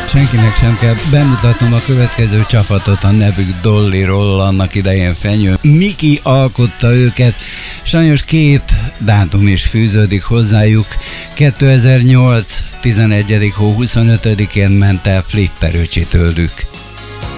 Senkinek sem kell bemutatnom a következő csapatot, a nevük Dollyról, annak idején Fenyő Miki alkotta őket. Sajnos 2 dátum is fűződik hozzájuk. 2008. 11. hó 25-én ment el Flipper öcsi tőlük.